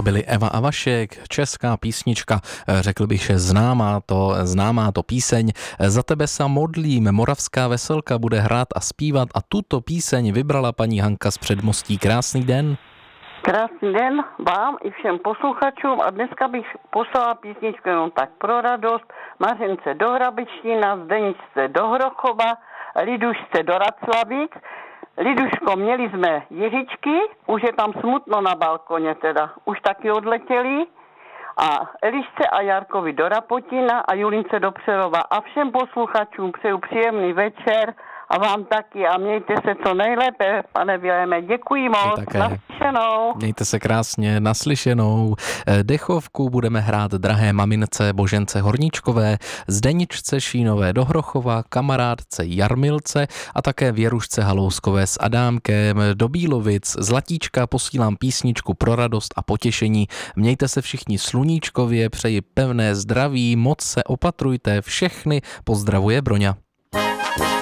byly Eva a Vašek, česká písnička, řekl bych, že známá to píseň. Za tebe sa modlím, Moravská veselka bude hrát a zpívat a tuto píseň vybrala paní Hanka z Předmostí. Krásný den. Krásný den vám i všem posluchačům a dneska bych poslala písničku jenom tak pro radost. Mařence do Hrabičtína, Zdeničce do Hrochova, Lidušce do Raclavík. Liduško, měli jsme Jiřičky, už je tam smutno na balkoně teda, už taky odletěli. A Elišce a Jarkovi do Rapotina a Julince do Přerova. A všem posluchačům přeju příjemný večer a vám taky a mějte se co nejlépe, pane Viléme. Děkuji moc. Naslyšenou. Mějte se krásně, naslyšenou. Dechovku budeme hrát drahé mamince Božence Horníčkové, Zdeničce Šínové do Hrochova, kamarádce Jarmilce a také Věrušce Halouskové s Adámkem do Bílovic. Zlatíčka posílám písničku pro radost a potěšení. Mějte se všichni sluníčkově, přeji pevné zdraví, moc se opatrujte, všechny pozdravuje Broňa.